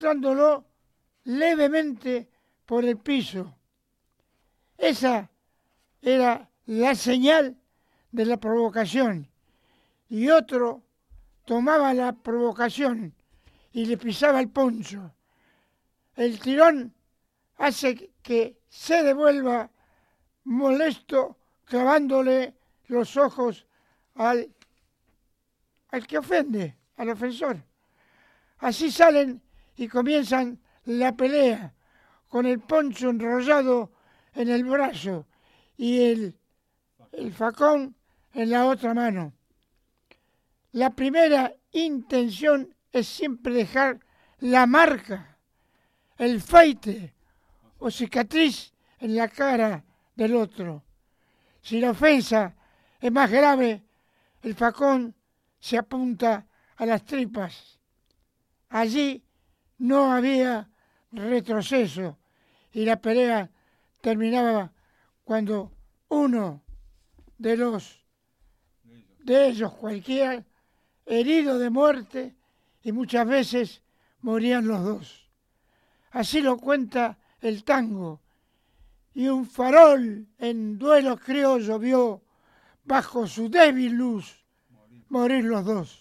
dándolo levemente por el piso. Esa era la señal de la provocación. Y otro tomaba la provocación y le pisaba el poncho. El tirón hace que se devuelva molesto clavándole los ojos al que ofende, al ofensor. Así salen y comienzan la pelea con el poncho enrollado en el brazo y el facón en la otra mano. La primera intención es siempre dejar la marca, el feite o cicatriz en la cara del otro. Si la ofensa es más grave, el facón se apunta a las tripas. Allí no había retroceso y la pelea terminaba cuando uno de ellos, cualquiera, herido de muerte, y muchas veces morían los dos. Así lo cuenta el tango, y un farol en duelo criollo vio bajo su débil luz morir los dos.